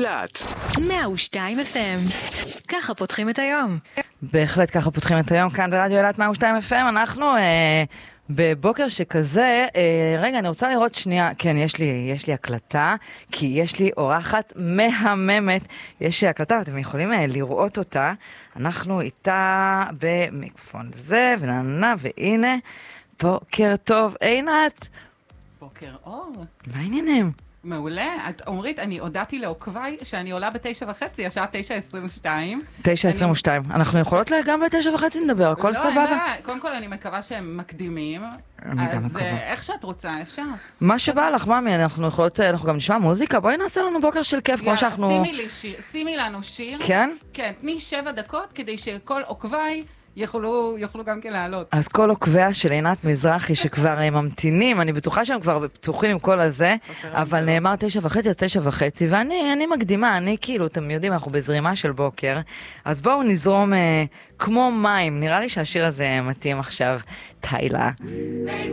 אילת 102 FM. ככה פותחים את היום. בהחלט ככה פותחים את היום כאן ברדיו אילת 102 FM. אנחנו בבוקר שכזה, רגע, אני רוצה לראות שנייה, כן, יש לי הקלטה, כי יש לי אורחת מהממת, יש לי הקלטה, אתם יכולים לראות אותה, אנחנו איתה במיקרופון זה, ונענה, והנה, בוקר טוב, עינת. בוקר אור. מה העניינים? מעולה. את אומרת, אני הודעתי לעוקביי שאני עולה ב9:30, השעה 9:22. 9:22. אנחנו יכולות גם ב9:30 נדבר, הכל סבבה. לא, קודם כל אני מקווה שהם מקדימים. אז איך שאת רוצה, אפשר. מה שבא לך, ממי, אנחנו יכולות, אנחנו גם נשמע מוזיקה, בואי נעשה לנו בוקר של כיף, כמו שאנחנו... שימי לנו שיר. כן? כן, תני 7 דקות כדי שכל עוקביי יוכלו גם כן לעלות. אז כל עוקביה של עינת מזרחי שכבר ממתינים, אני בטוחה שהם כבר פתוחים עם כל הזה, אבל נאמר 9:30 עד 9:30, ואני מקדימה, אני כאילו, אתם יודעים, אנחנו בזרימה של בוקר, אז בואו נזרום כמו מים, נראה לי שהשיר הזה מתאים עכשיו, טיילה.